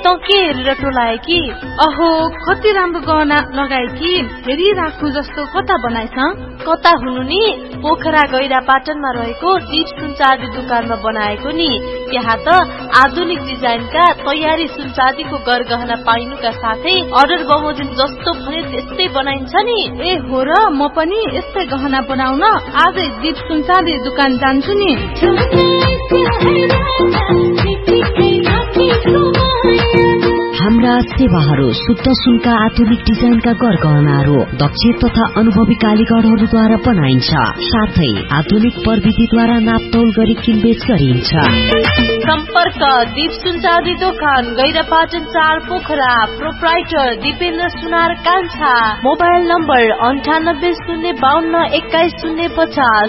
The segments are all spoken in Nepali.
त के हेरेर टोलाए कि? अहो कति राम्रो गहना लगाए कि, हेरी राख्नु जस्तो कता बनाइछ? कता हुनु नि, पोखरा गैरा पाटनमा रहेको दीप सुनचाँदी दुकानमा बनाएको नि। त्यहाँ त आधुनिक डिजाइनका तयारी सुनचाँदीको गरगहना पाइनुका साथै अर्डर बमोजिम जस्तो भने त्यस्तै बनाइन्छ नि। ए हो र, म पनि यस्तै गहना बनाउन आजै दीप सुनचाँदी दुकान जान्छु नि। हाम्रा सेवाहरू शुद्ध शुल्क आधुनिक डिजाइनका गरगहनाहरू दक्ष तथा अनुभवी कालीगरहरूद्वारा बनाइन्छ। साथै आधुनिक प्रविधिद्वारा नापतोल गरी किनबेच गरिन्छ। सम्पर्क दीप सुनचाँदी दोकान गैरापाटन 4 पोखरा। प्रोप्राइटर दीपेन्द्र सुनार कान्छा। Mobile number 9802521050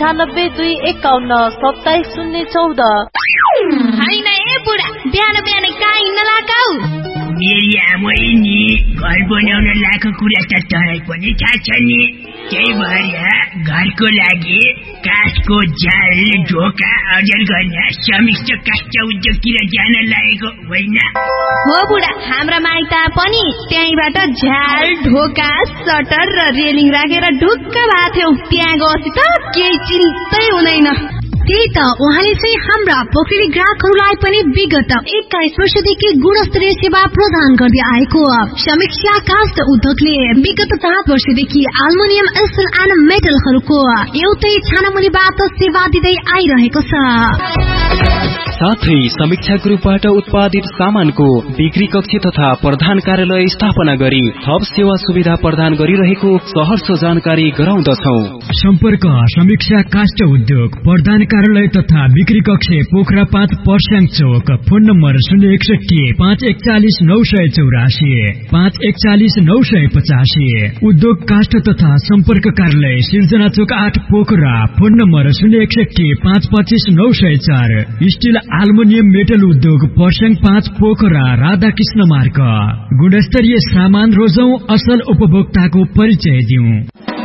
9821577014। हैन ए बुढा, बिहान बिहान काई नलाकाउ। मेरी आमै नि घर बनाउन लाखो कुरा त तँलाई पनि थाहा छ नि। त्यही भएर घरको लागि काठको जाल ढोका अर्डर गर्न समिष्ट काष्ठ उद्योगतिर जान लागेको होइन हो बुढा? हाम्रा माइत पनि त्यहीबाट झ्याल ढोका सटर र रेलिङ राखेर ढुक्क भएको थियो। त्यहाँ गएपछि त केही चिन्तै हुँदैन। त्यही त उहाँले चाहिँ हाम्रा पोखरी ग्राहकहरूलाई पनि विगत 21 वर्षदेखि गुणस्तरीय सेवा प्रदान गर्दै आएको समीक्षा काष्ठ उद्योगले विगत 7 वर्षदेखि एल्युमिनियम स्टिल एन्ड मेटलहरूको एउटै छानामुनिबाट सेवा दिँदै आइरहेको छ। साथै समीक्षा ग्रुपबाट उत्पादित सामानको बिक्री कक्ष तथा प्रधान कार्यालय स्थापना गरी थप सेवा सुविधा प्रदान गरिरहेको सहर्ष जानकारी गराउँदछौ। सम्पर्क समीक्षा काष्ठ उद्योग प्रधान कार्यालय तथा बिक्री कक्ष पोखरा 5 पर्स्याङ चोक। Phone number 06145140984 541985। उद्योग काष्ठ तथा सम्पर्क कार्यालय सिर्जना चोक 8 Pokhara. Phone number 061525904। Still aluminium metal उद्योग पर्स्याङ 5 पोखरा राधाकृष्ण मार्ग। गुणस्तरीय सामान रोजौं, असल उपभोक्ताको परिचय दिउँ।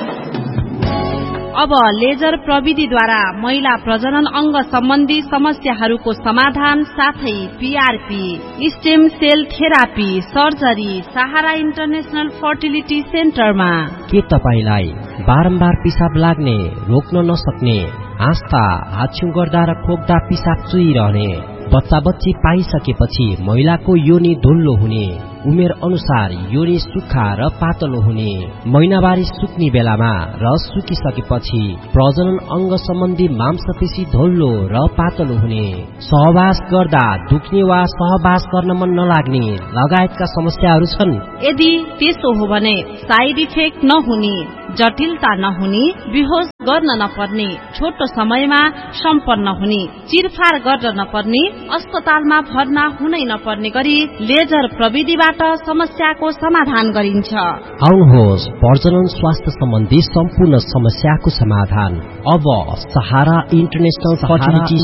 अब लेजर प्रविधिद्वारा महिला प्रजनन अंग सम्बन्धी समस्याहरूको समाधान साथै PRP, stem sale therapy, surgery सहारा इन्टरनेशनल फर्टिलिटी सेन्टरमा। के तपाईलाई बारम्बार पिसाब लाग्ने, रोक्न नसक्ने, आस्था हाछ्यु गर्दा र खोक्दा पिसाब चुइरहने, बच्चा बच्ची पाइसकेपछि महिलाको योनि धुल्लो हुने, उमेर अनुसार योनि सुक्खा र पातलो हुने, महिनावारी सुक्ने बेलामा र सुकिसकेपछि प्रजनन अंग सम्बन्धी मांसपेशी धुल्लो र पातलो हुने, सहवास गर्दा दुख्ने वा सहवास गर्न मन नलाग्ने लगायतका समस्याहरू छन्। यदि त्यसो हो भने साइड इफेक्ट नहुने, जटिलता नहुने, बेहोस गर्न नपर्ने, छोटो समयमा सम्पन्न हुने, चिरफार गर्न नपर्ने, अस्पतालमा भर्ना हुनै नपर्ने गरी लेजर प्रविधिबाट समस्याको समाधान गरिन्छ। आउनुहोस्, प्रजनन स्वास्थ्य सम्बन्धी सम्पूर्ण समस्याको समाधान अब सहारा इन्टरनेशनल फर्टिलिटी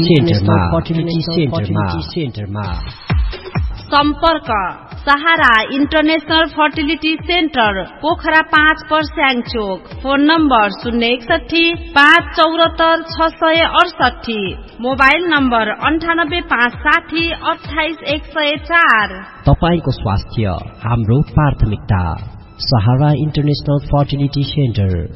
सेन्टरमा। सम्पर्क सहारा इन्टरनेशनल फर्टिलिटी सेन्टर पोखरा 5 पर्स्याङ चोक। Phone number 06155746668। Mobile number 9856028104। तपाईको स्वास्थ्य हाम्रो प्राथमिकता। सहारा इन्टरनेशनल फर्टिलिटी सेन्टर।